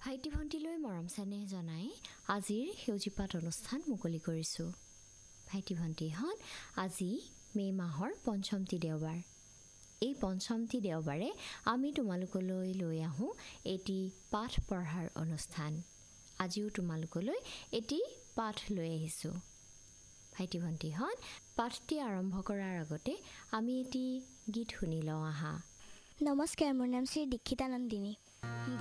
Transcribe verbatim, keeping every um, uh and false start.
ভাইটি ভণ্টিলৈ মৰম চেনেহ জনাই আজিৰ সেউজীপাত অনুষ্ঠান মুকলি কৰিছোঁ। ভাইটি ভণ্টিহঁত, আজি মে' মাহৰ পঞ্চমটি দেওবাৰ। এই পঞ্চমটি দেওবাৰে আমি তোমালোকলৈ লৈ আহোঁ এটি পাঠ পঢ়াৰ অনুষ্ঠান। আজিও তোমালোকলৈ এটি পাঠ লৈ আহিছোঁ। ভাইটি ভণ্টিহঁত, পাঠটি আৰম্ভ কৰাৰ আগতে আমি এটি গীত শুনি লওঁ আহা। নমস্কাৰ, মোৰ নাম শ্ৰী দীক্ষিতা নন্দিনী।